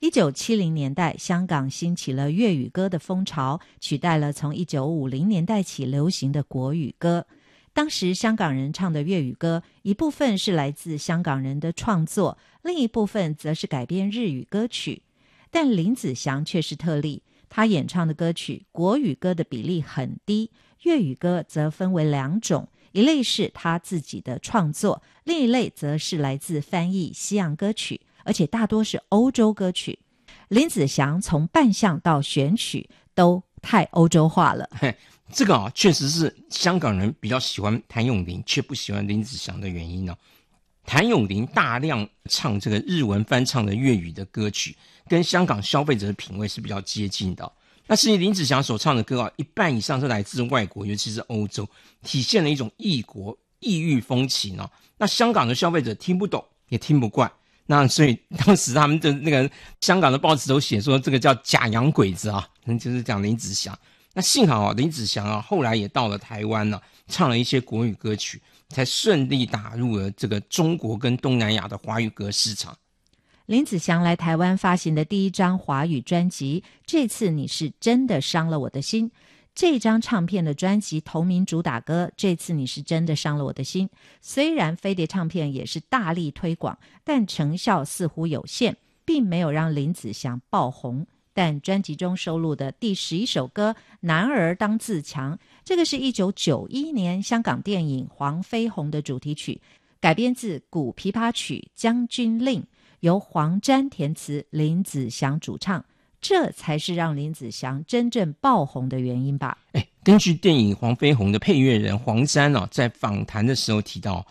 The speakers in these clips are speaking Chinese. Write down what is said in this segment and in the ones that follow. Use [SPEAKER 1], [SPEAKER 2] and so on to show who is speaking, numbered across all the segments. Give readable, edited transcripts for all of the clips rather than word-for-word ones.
[SPEAKER 1] 1970年代，香港兴起了粤语歌的风潮，取代了从1950年代起流行的国语歌。当时香港人唱的粤语歌，一部分是来自香港人的创作，另一部分则是改编日语歌曲。但林子祥却是特例，他演唱的歌曲国语歌的比例很低，粤语歌则分为2种，一类是他自己的创作，另一类则是来自翻译西洋歌曲，而且大多是欧洲歌曲。林子祥从扮相到选曲都太欧洲化了。
[SPEAKER 2] 这个确实是香港人比较喜欢谭咏麟却不喜欢林子祥的原因。谭咏麟大量唱这个日文翻唱的粤语的歌曲，跟香港消费者的品味是比较接近的。那至于林子祥所唱的歌一半以上是来自外国，尤其是欧洲，体现了一种异国异域风情。那香港的消费者听不懂也听不惯，那所以当时他们的那个香港的报纸都写说这个叫假洋鬼子就是讲林子祥。那幸好林子祥后来也到了台湾唱了一些国语歌曲，才顺利打入了这个中国跟东南亚的华语歌市场。
[SPEAKER 1] 林子祥来台湾发行的第一张华语专辑《这次你是真的伤了我的心》，这张唱片的专辑同名主打歌《这次你是真的伤了我的心》，虽然飞碟唱片也是大力推广，但成效似乎有限，并没有让林子祥爆红。但专辑中收录的第11首歌《男儿当自强》，这个是1991年香港电影《黄飞鸿》的主题曲，改编自古琵琶曲《将军令》，由黄沾填词，林子祥主唱，这才是让林子祥真正爆红的原因吧。
[SPEAKER 2] 根据电影《黄飞鸿》的配乐人黄沾在访谈的时候提到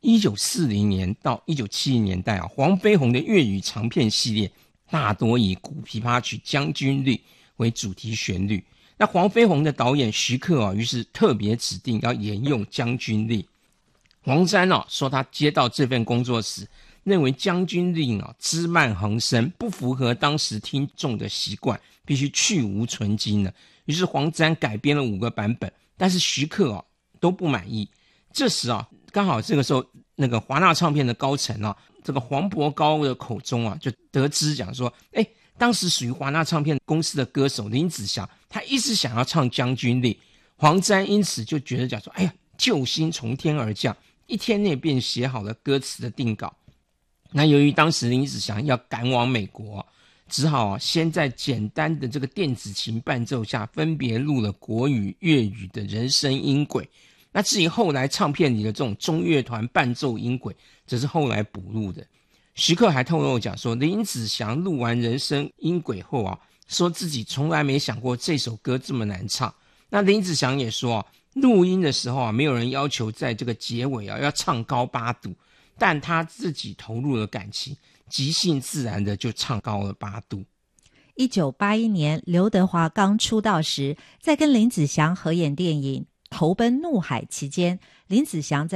[SPEAKER 2] ，1940年到1970年代黄飞鸿的粤语长片系列大多以古琵琶曲《将军令》为主题旋律。那黄飞鸿的导演徐克于是特别指定要沿用《将军令》。黄沾说他接到这份工作时，认为《将军令》枝蔓横生，不符合当时听众的习惯，必须去无存菁了。于是黄沾改编了5个版本，但是徐克都不满意。这时刚好这个时候那个华纳唱片的高层这个黄伯高的口中就得知讲说，当时属于华纳唱片公司的歌手林子祥，他一直想要唱《将军令》，黄沾因此就觉得讲说，救星从天而降，一天内便写好了歌词的定稿。那由于当时林子祥要赶往美国，只好先在简单的这个电子琴伴奏下，分别录了国语、粤语的人声音轨。那至于后来唱片里的这种中乐团伴奏音轨，则是后来补录的。徐克还透露讲说，林子祥录完人声音轨后说自己从来没想过这首歌这么难唱。那林子祥也说录音的时候没有人要求在这个结尾要唱高8度，但他自己投入了感情，即兴自然的就唱高了8度。
[SPEAKER 1] 1981年刘德华刚出道时，在跟林子祥合演电影《投奔怒海》期间，林子祥在